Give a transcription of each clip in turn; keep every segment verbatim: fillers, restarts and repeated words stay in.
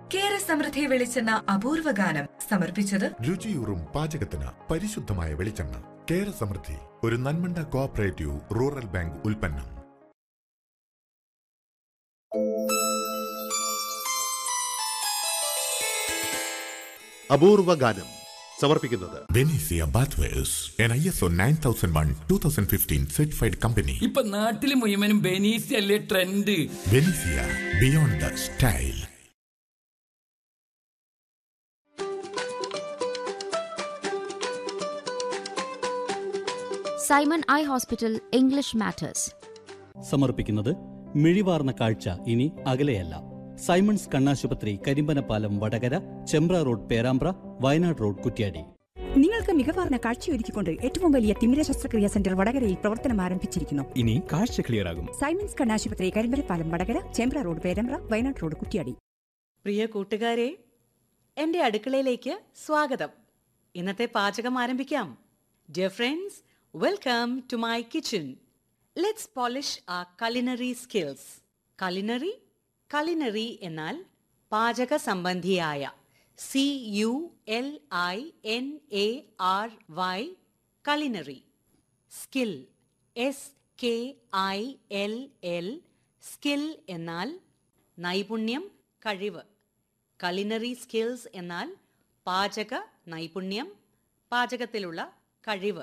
കേര സമൃദ്ധി വെളിച്ചെണ്ണ അപൂർവ ഗാനം സമർപ്പിച്ചത് രുചിയൂറും പാചകത്തിന് പരിശുദ്ധമായ വെളിച്ചെണ്ണ കേര സമൃദ്ധി, ഒരു നന്മണ്ട കോഓപ്പറേറ്റീവ് റൂറൽ ബാങ്ക് ഉൽപ്പന്നം. അപൂർവ ഗാനം സമർപ്പിക്കുന്നത് Venezia ബാത്വേഴ്സ്, N I S O nine thousand one two thousand fifteen certified company. ഇപ്പൊ നാട്ടില് മുഴുവനും ബെനീസിയ അല്ലേ trend. Venezia, beyond the style. Simon eye hospital English matters സമർപ്പിക്കുന്നത് മിഴിവാർന്ന കാഴ്ച ഇനി അകലെയല്ല. സൈമൺസ് കണ്ണാശുപത്രി, കരിമ്പനപ്പാലം, വടകര, ചെമ്പ്ര റോഡ്, പേരാമ്പ്ര, വയനാട് റോഡ്, കുറ്റ്യാടി. നിങ്ങൾക്ക് മികവാർന്ന കാഴ്ചയൊരുക്കിക്കൊണ്ട് ഏറ്റവും വലിയ തിമിര ശസ്ത്രക്രിയാ സെന്റർ വടകരയിൽ പ്രവർത്തനം ആരംഭിച്ചിരിക്കുന്നു. ഇനി കാഴ്ച ക്ലിയർ ആകും. സൈമൺസ് കണ്ണാശുപത്രി, കരിമ്പനപ്പാലം, വടകര, ചെമ്പ്ര റോഡ്, പേരാമ്പ്ര, വയനാട് റോഡ്, കുറ്റ്യാടി. പ്രിയ കൂട്ടുകാരെ, എന്റെ അടുക്കളയിലേക്ക് സ്വാഗതം. ഇന്നത്തെ പാചകം ആരംഭിക്കാം. Dear friends, welcome to my kitchen. Let's polish ആ culinary skills. culinary culinary എന്നാൽ പാചക സംബന്ധിയായ, C U L I N A R Y, culinary. Skill, S K I L L, skill എന്നാൽ നൈപുണ്യം, കഴിവ്. culinary skills എന്നാൽ പാചക നൈപുണ്യം, പാചകത്തിലുള്ള കഴിവ്.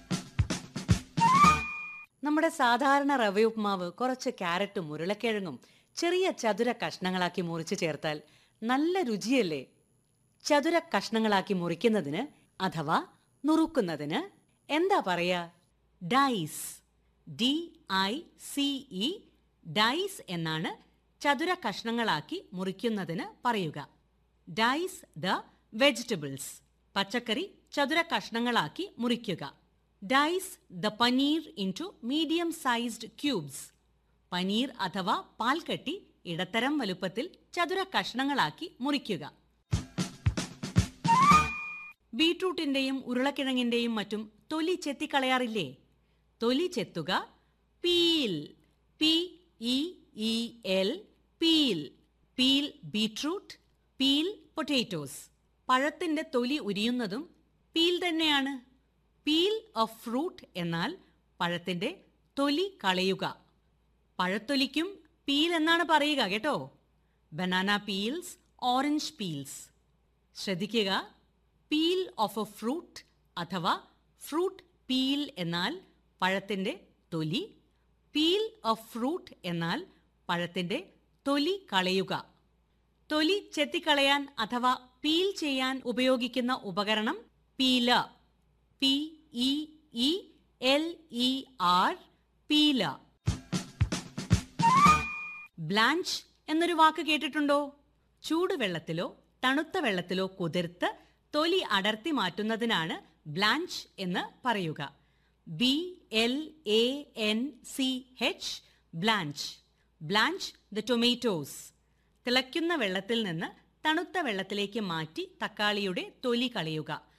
നമ്മുടെ സാധാരണ റവ ഉപ്മാവ് കുറച്ച് ക്യാരറ്റും ഉരുളക്കിഴങ്ങും ചെറിയ ചതുര കഷ്ണങ്ങളാക്കി മുറിച്ച് ചേർത്താൽ നല്ല രുചിയല്ലേ? ചതുര കഷ്ണങ്ങളാക്കി മുറിക്കുന്നതിന് അഥവാ നുറുക്കുന്നതിന് എന്താ പറയാ? Dyes. D I C E, dyes എന്നാണ് ചതുര കഷ്ണങ്ങളാക്കി മുറിക്കുന്നതിന് പറയുക. ഡൈസ് ദ വെജിറ്റബിൾസ്, പച്ചക്കറി ചതുര കഷ്ണങ്ങളാക്കി മുറിക്കുക. Dyes the paneer into medium sized cubes. Paneer അഥവാ പാൽക്കട്ടി ഇടത്തരം വലുപ്പത്തിൽ ചതുര കഷ്ണങ്ങളാക്കി മുറിക്കുക. ബീട്രൂട്ടിന്റെയും ഉരുളക്കിഴങ്ങിന്റെയും മറ്റും തൊലി ചെത്തിക്കളയാറില്ലേ? തൊലി ചെത്തുക. Peel, P E E L, peel. Peel beetroot, peel potatoes. പഴത്തിന്റെ തൊലി ഉരിയുന്നതും പീൽ തന്നെയാണ്. പീൽ ഓഫ് ഫ്രൂട്ട് എന്നാൽ പഴത്തിന്റെ തൊലി കളയുക. പഴത്തൊലിക്കും പീൽ എന്നാണ് പറയുക കേട്ടോ. Banana peels, orange peels. ശ്രദ്ധിക്കുക, പീൽ ഓഫ് എ ഫ്രൂട്ട് അഥവാ ഫ്രൂട്ട് പീൽ എന്നാൽ പഴത്തിന്റെ തൊലി. പീൽ ഓഫ് ഫ്രൂട്ട് എന്നാൽ പഴത്തിന്റെ തൊലി കളയുക. തൊലി ചെത്തിക്കളയാൻ അഥവാ പീൽ ചെയ്യാൻ ഉപയോഗിക്കുന്ന ഉപകരണം peeler. P E E L E R, peeler. Blanch എന്നൊരു വാക്ക് കേട്ടിട്ടുണ്ടോ? ചൂടുവെള്ളത്തിലോ തണുത്ത വെള്ളത്തിലോ കുതിർത്ത് തൊലി അടർത്തി മാറ്റുന്നതിനാണ് ബ്ലാഞ്ച് എന്ന് പറയുക. B L A N C H, blanch. Blanch the tomatoes. തിളയ്ക്കുന്ന വെള്ളത്തിൽ നിന്ന് തണുത്ത വെള്ളത്തിലേക്ക് മാറ്റി തക്കാളിയുടെ തൊലി കളയുക.